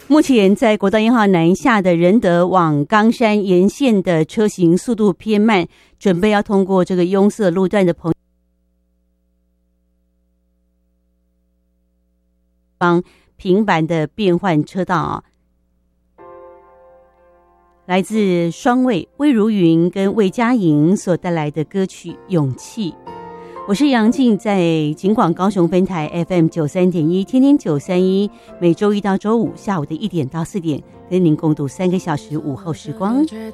目前在国道1号南下的仁德往冈山沿线的车行速度偏慢，准备要通过这个拥塞路段的朋友方平板的变换车道啊。来自双卫魏如云跟魏佳莹所带来的歌曲《勇气》。我是杨静，在警广高雄分台 FM 93.1，天天931，每周一到周五下午的1点到4点，跟您共度3个小时午后时光。